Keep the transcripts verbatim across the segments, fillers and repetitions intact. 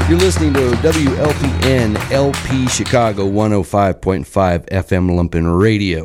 You're listening to W L P N L P Chicago one oh five point five F M Lumpen Radio.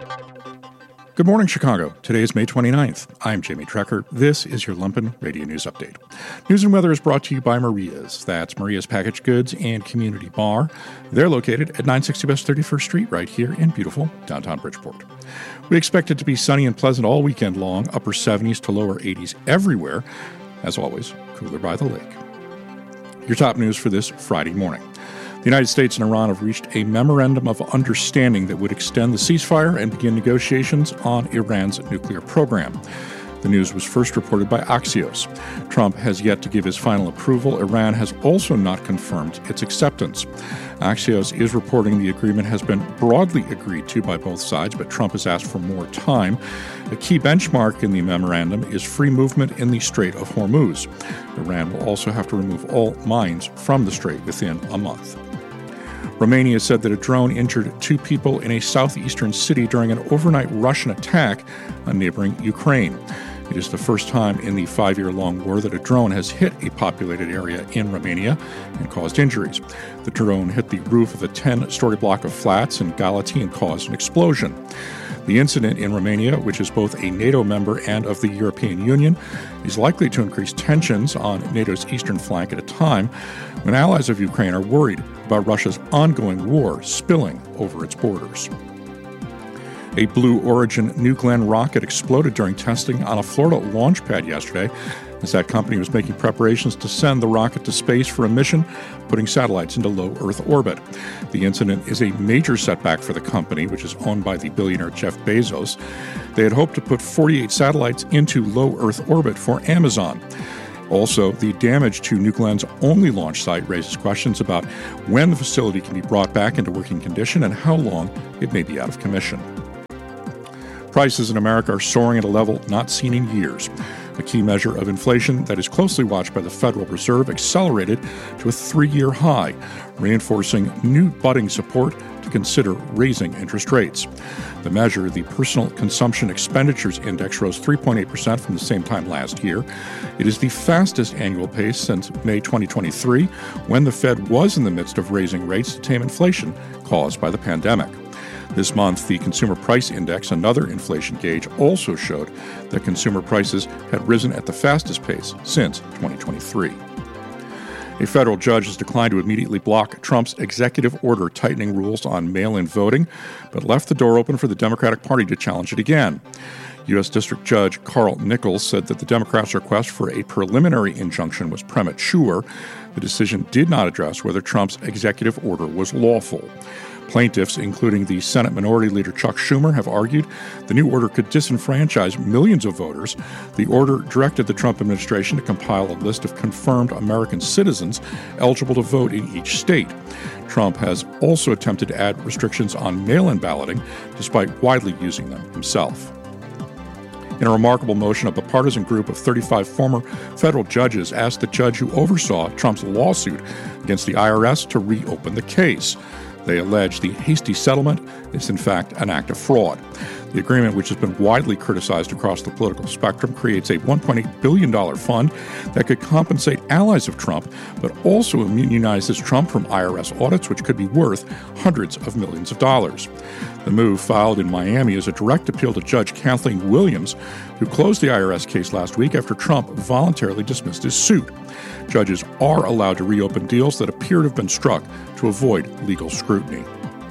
Good morning, Chicago. Today is May twenty-ninth. I'm Jamie Trecker. This is your Lumpen Radio News Update. News and weather is brought to you by Maria's. That's Maria's Packaged Goods and Community Bar. They're located at nine sixty West thirty-first Street right here in beautiful downtown Bridgeport. We expect it to be sunny and pleasant all weekend long, upper seventies to lower eighties everywhere. As always, cooler by the lake. Your top news for this Friday morning. The United States and Iran have reached a memorandum of understanding that would extend the ceasefire and begin negotiations on Iran's nuclear program. The news was first reported by Axios. Trump has yet to give his final approval. Iran has also not confirmed its acceptance. Axios is reporting the agreement has been broadly agreed to by both sides, but Trump has asked for more time. A key benchmark in the memorandum is free movement in the Strait of Hormuz. Iran will also have to remove all mines from the strait within a month. Romania said that a drone injured two people in a southeastern city during an overnight Russian attack on neighboring Ukraine. It is the first time in the five-year-long war that a drone has hit a populated area in Romania and caused injuries. The drone hit the roof of a ten-story block of flats in Galati and caused an explosion. The incident in Romania, which is both a NATO member and of the European Union, is likely to increase tensions on NATO's eastern flank at a time when allies of Ukraine are worried about Russia's ongoing war spilling over its borders. A Blue Origin New Glenn rocket exploded during testing on a Florida launch pad yesterday, as that company was making preparations to send the rocket to space for a mission, putting satellites into low Earth orbit. The incident is a major setback for the company, which is owned by the billionaire Jeff Bezos. They had hoped to put forty-eight satellites into low Earth orbit for Amazon. Also, the damage to New Glenn's only launch site raises questions about when the facility can be brought back into working condition and how long it may be out of commission. Prices in America are soaring at a level not seen in years. A key measure of inflation that is closely watched by the Federal Reserve accelerated to a three-year high, reinforcing new budding support to consider raising interest rates. The measure, the Personal Consumption Expenditures Index, rose three point eight percent from the same time last year. It is the fastest annual pace since May twenty twenty-three, when the Fed was in the midst of raising rates to tame inflation caused by the pandemic. This month, the Consumer Price Index, another inflation gauge, also showed that consumer prices had risen at the fastest pace since twenty twenty-three. A federal judge has declined to immediately block Trump's executive order tightening rules on mail-in voting, but left the door open for the Democratic Party to challenge it again. U S. District Judge Carl Nichols said that the Democrats' request for a preliminary injunction was premature. The decision did not address whether Trump's executive order was lawful. Plaintiffs, including the Senate Minority Leader Chuck Schumer, have argued the new order could disenfranchise millions of voters. The order directed the Trump administration to compile a list of confirmed American citizens eligible to vote in each state. Trump has also attempted to add restrictions on mail-in balloting, despite widely using them himself. In a remarkable motion, a bipartisan group of thirty-five former federal judges asked the judge who oversaw Trump's lawsuit against the I R S to reopen the case. They allege the hasty settlement is, in fact, an act of fraud. The agreement, which has been widely criticized across the political spectrum, creates a one point eight billion dollars fund that could compensate allies of Trump, but also immunizes Trump from I R S audits, which could be worth hundreds of millions of dollars. The move, filed in Miami, is a direct appeal to Judge Kathleen Williams, who closed the I R S case last week after Trump voluntarily dismissed his suit. Judges are allowed to reopen deals that appear to have been struck to avoid legal scrutiny.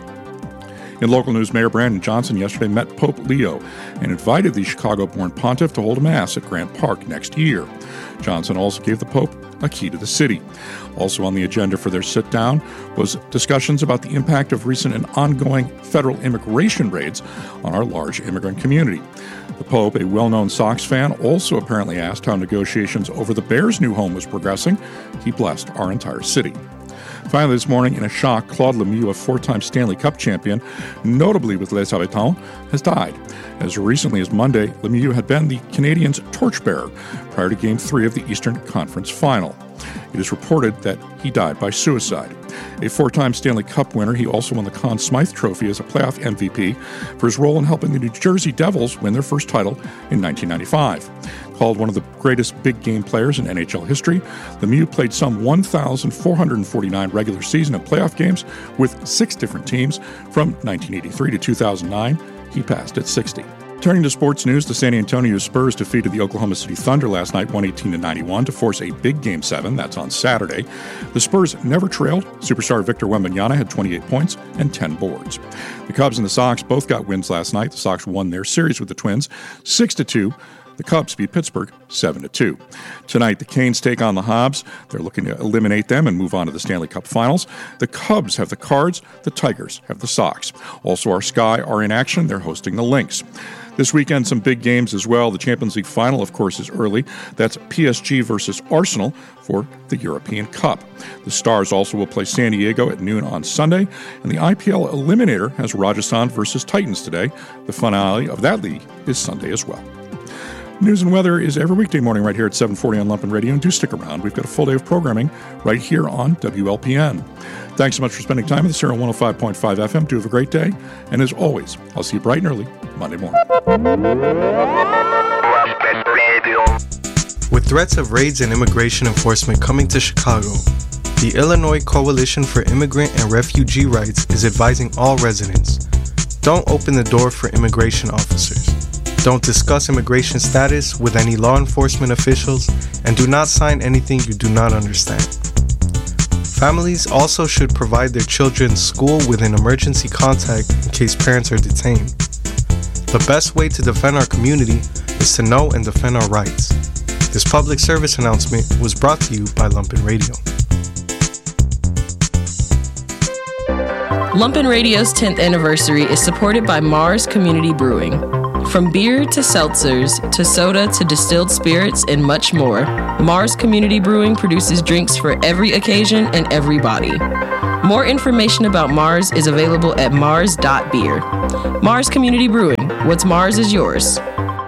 In local news, Mayor Brandon Johnson yesterday met Pope Leo and invited the Chicago-born pontiff to hold a mass at Grant Park next year. Johnson also gave the Pope a key to the city. Also on the agenda for their sit-down was discussions about the impact of recent and ongoing federal immigration raids on our large immigrant community. The Pope, a well-known Sox fan, also apparently asked how negotiations over the Bears' new home was progressing. He blessed our entire city. Finally, this morning, in a shock, Claude Lemieux, a four-time Stanley Cup champion, notably with Les Habitants, has died. As recently as Monday, Lemieux had been the Canadiens' torchbearer prior to Game three of the Eastern Conference Final. It is reported that he died by suicide. A four-time Stanley Cup winner, he also won the Conn Smythe Trophy as a playoff M V P for his role in helping the New Jersey Devils win their first title in nineteen ninety-five. Called one of the greatest big game players in N H L history, Lemieux played some one thousand four hundred forty-nine regular season and playoff games with six different teams from nineteen eighty-three to two thousand nine. He passed at sixty. Turning to sports news, the San Antonio Spurs defeated the Oklahoma City Thunder last night one eighteen to ninety-one to force a big Game seven. That's on Saturday. The Spurs never trailed. Superstar Victor Wembanyama had twenty-eight points and ten boards. The Cubs and the Sox both got wins last night. The Sox won their series with the Twins six to two. The Cubs beat Pittsburgh seven to two. Tonight, the Canes take on the Hobbs. They're looking to eliminate them and move on to the Stanley Cup Finals. The Cubs have the Cards. The Tigers have the Sox. Also, our Sky are in action. They're hosting the Lynx. This weekend, some big games as well. The Champions League final, of course, is early. That's P S G versus Arsenal for the European Cup. The Stars also will play San Diego at noon on Sunday. And the I P L Eliminator has Rajasthan versus Titans today. The finale of that league is Sunday as well. News and weather is every weekday morning right here at seven forty on Lumpen Radio, and do stick around. We've got a full day of programming right here on W L P N. Thanks so much for spending time with us here on one oh five point five F M. Do have a great day, and as always, I'll see you bright and early Monday morning. With threats of raids and immigration enforcement coming to Chicago, the Illinois Coalition for Immigrant and Refugee Rights is advising all residents: don't open the door for immigration officers. Don't discuss immigration status with any law enforcement officials, and do not sign anything you do not understand. Families also should provide their children's school with an emergency contact in case parents are detained. The best way to defend our community is to know and defend our rights. This public service announcement was brought to you by Lumpen Radio. Lumpen Radio's tenth anniversary is supported by Mars Community Brewing. From beer to seltzers, to soda to distilled spirits, and much more, Mars Community Brewing produces drinks for every occasion and every body. More information about Mars is available at mars dot beer. Mars Community Brewing. What's Mars is yours.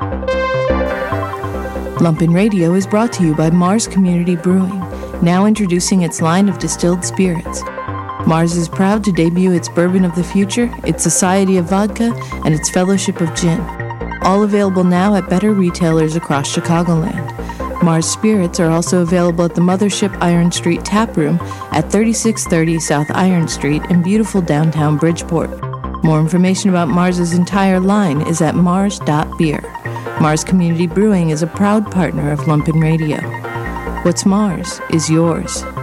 Lumpen Radio is brought to you by Mars Community Brewing, now introducing its line of distilled spirits. Mars is proud to debut its Bourbon of the Future, its Society of Vodka, and its Fellowship of Gin. All available now at better retailers across Chicagoland. Mars Spirits are also available at the Mothership Iron Street Tap Room at thirty-six thirty South Iron Street in beautiful downtown Bridgeport. More information about Mars's entire line is at mars dot beer. Mars Community Brewing is a proud partner of Lumpen Radio. What's Mars is yours.